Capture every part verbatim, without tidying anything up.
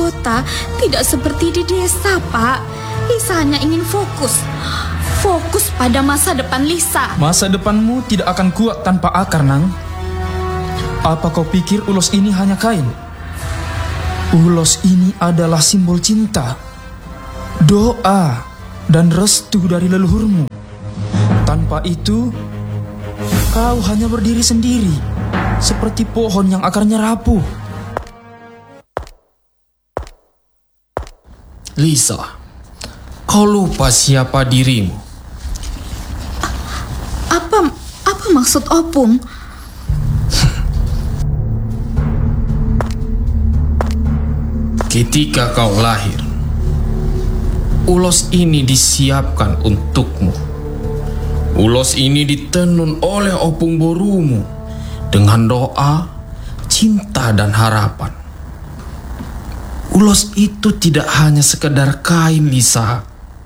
kota tidak seperti di desa, Pak. Lisa hanya ingin fokus. Fokus pada masa depan Lisa. Masa depanmu tidak akan kuat tanpa akar, Nang. Apa kau pikir ulos ini hanya kain? Ulos ini adalah simbol cinta, doa, dan restu dari leluhurmu. Tanpa itu, kau hanya berdiri sendiri, seperti pohon yang akarnya rapuh. Lisa, kau lupa siapa dirimu? Apa apa maksud Opung? Ketika kau lahir, ulos ini disiapkan untukmu. Ulos ini ditenun oleh Opung Borumu dengan doa, cinta, dan harapan. Ulos itu tidak hanya sekedar kain, Lisa.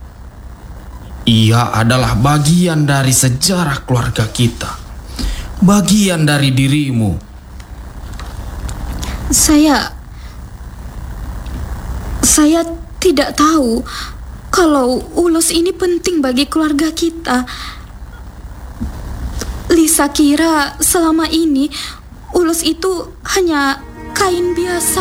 Ia adalah bagian dari sejarah keluarga kita, bagian dari dirimu. Saya Saya tidak tahu kalau ulos ini penting bagi keluarga kita. Lisa kira selama ini ulos itu hanya kain biasa.